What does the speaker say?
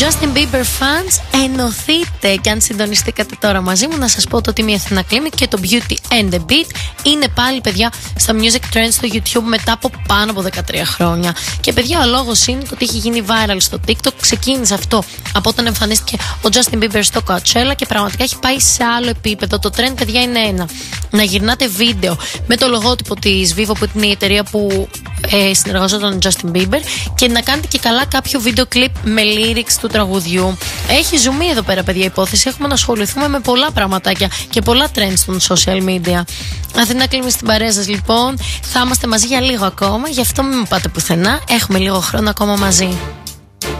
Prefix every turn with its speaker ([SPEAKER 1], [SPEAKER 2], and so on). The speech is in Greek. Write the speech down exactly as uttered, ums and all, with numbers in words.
[SPEAKER 1] Justin Bieber fans, ενωθείτε! Και αν συντονιστήκατε τώρα μαζί μου, να σας πω το Τίμη Αθηνά Clinic και το Beauty and the Beat είναι πάλι, παιδιά, στα Music Trends στο YouTube μετά από πάνω από δεκατρία χρόνια. Και, παιδιά, ο λόγος είναι το ότι έχει γίνει viral στο TikTok. Ξεκίνησε αυτό από όταν εμφανίστηκε ο Justin Bieber στο Coachella και πραγματικά έχει πάει σε άλλο επίπεδο. Το trend, παιδιά, είναι ένα. Να γυρνάτε βίντεο με το λογότυπο της Vivo, που είναι η εταιρεία που ε, συνεργαζόταν τον Justin Bieber, και να κάνετε και καλά κάποιο βίντεο κλιπ με lyrics του τραγουδιού. Έχει ζουμί εδώ πέρα, παιδιά, υπόθεση. Έχουμε να ασχοληθούμε με πολλά πραγματάκια και πολλά trends των social media. Αθηνά Clinic στην παρέα σας, λοιπόν. Θα είμαστε μαζί για λίγο ακόμα, γι' αυτό μην μου πάτε πουθενά. Έχουμε λίγο χρόνο ακόμα μαζί.